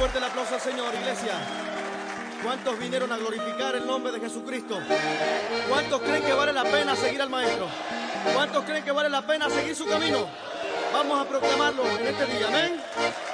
fuerte el aplauso al Señor, iglesia. ¿Cuántos vinieron a glorificar el nombre de Jesucristo? ¿Cuántos creen que vale la pena seguir al Maestro? ¿Cuántos creen que vale la pena seguir su camino? Vamos a proclamarlo en este día, amén.